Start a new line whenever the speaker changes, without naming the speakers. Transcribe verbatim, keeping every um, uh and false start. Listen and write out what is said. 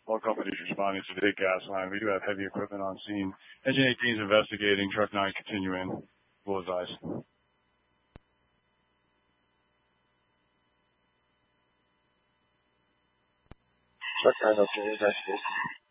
all companies responding to the hit gas line. We do have heavy equipment on scene. Engine eighteen is investigating. Truck nine continuing. Bullseyes.
Truck nine, okay, investigation.